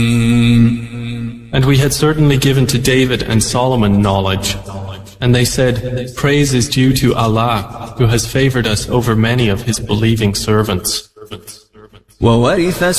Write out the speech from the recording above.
And we had certainly given to David and Solomon knowledge. And they said, praise is due to Allah, who has favored us over many of His believing servants. وورث